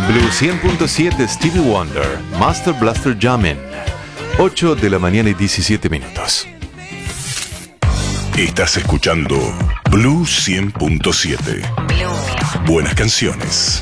En Blue 100.7 Stevie Wonder, Master Blaster Jammin'. 8 de la mañana y 17 minutos. Estás escuchando Blue 100.7. Buenas canciones.